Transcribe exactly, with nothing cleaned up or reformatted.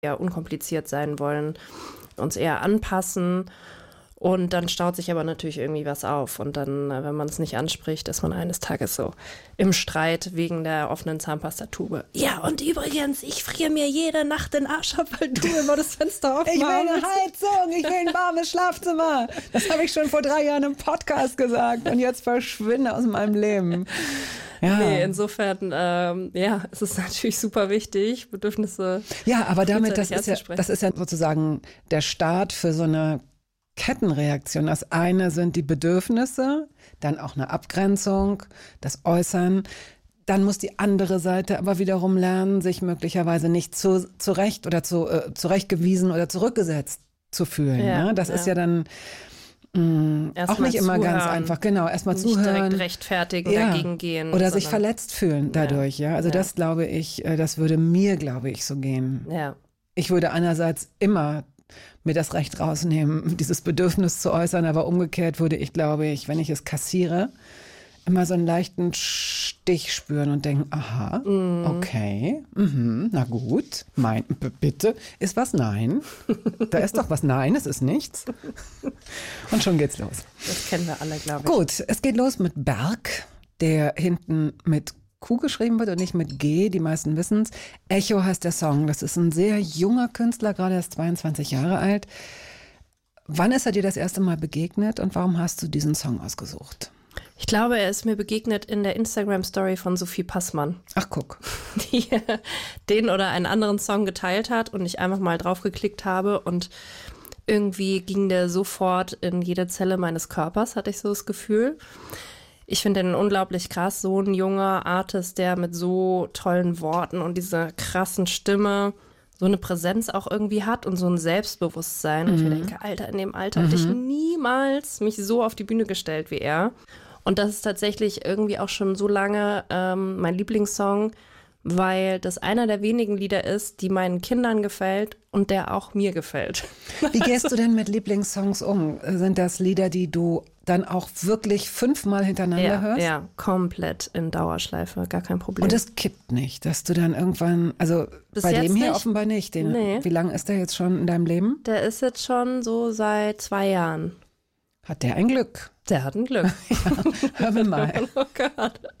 eher unkompliziert sein wollen, uns eher anpassen. Und dann staut sich aber natürlich irgendwie was auf. Und dann, wenn man es nicht anspricht, ist man eines Tages so im Streit wegen der offenen Zahnpastatube. Ja, und übrigens, ich friere mir jede Nacht den Arsch ab, weil du immer das Fenster aufmachst. Ich will eine Heizung, ich will ein warmes Schlafzimmer. Das habe ich schon vor drei Jahren im Podcast gesagt. Und jetzt verschwinde aus meinem Leben. Ja. Nee, insofern, ähm, ja, es ist natürlich super wichtig, Bedürfnisse. Ja, aber damit, das ist ja, das ist ja sozusagen der Start für so eine Kettenreaktion. Das eine sind die Bedürfnisse, dann auch eine Abgrenzung, das Äußern. Dann muss die andere Seite aber wiederum lernen, sich möglicherweise nicht zu, zurecht oder zu, äh, zurechtgewiesen oder zurückgesetzt zu fühlen. Ja, ne? Das ja. ist ja dann mh, auch nicht immer zuhören. ganz einfach. Genau, erstmal nicht zuhören. Direkt rechtfertigen, ja. dagegen gehen. Oder sich verletzt fühlen dadurch. Ja, ja. Also ja. das glaube ich, das würde mir, glaube ich, so gehen. Ja. Ich würde einerseits immer mir das Recht rausnehmen, dieses Bedürfnis zu äußern, aber umgekehrt würde ich, glaube ich, wenn ich es kassiere, immer so einen leichten Stich spüren und denken, aha, mm. okay, mhm, na gut, mein, b- bitte, ist was Nein? Da ist doch was Nein, es ist nichts. Und schon geht's los. Das kennen wir alle, glaube ich. Gut, es geht los mit Berg, der hinten mit Q geschrieben wird und nicht mit G, die meisten wissen es. Echo heißt der Song. Das ist ein sehr junger Künstler, gerade erst zweiundzwanzig Jahre alt. Wann ist er dir das erste Mal begegnet und warum hast du diesen Song ausgesucht? Ich glaube, er ist mir begegnet in der Instagram-Story von Sophie Passmann. Ach, guck. Die den oder einen anderen Song geteilt hat und ich einfach mal drauf geklickt habe und irgendwie ging der sofort in jede Zelle meines Körpers, hatte ich so das Gefühl. Ich finde den unglaublich krass, so ein junger Artist, der mit so tollen Worten und dieser krassen Stimme so eine Präsenz auch irgendwie hat und so ein Selbstbewusstsein. Mhm. Und ich mir denke, Alter, in dem Alter mhm. hätte ich niemals mich so auf die Bühne gestellt wie er. Und das ist tatsächlich irgendwie auch schon so lange ähm, mein Lieblingssong, weil das einer der wenigen Lieder ist, die meinen Kindern gefällt und der auch mir gefällt. Wie gehst du denn mit Lieblingssongs um? Sind das Lieder, die du dann auch wirklich fünfmal hintereinander ja, hörst? Ja, komplett in Dauerschleife, gar kein Problem. Und es kippt nicht, dass du dann irgendwann, also Bis bei dem hier nicht. offenbar nicht. Den, nee. Wie lange ist der jetzt schon in deinem Leben? Der ist jetzt schon so seit zwei Jahren. Hat der ein Glück? Der hat ein Glück. Ja, hören wir mal. Oh Gott.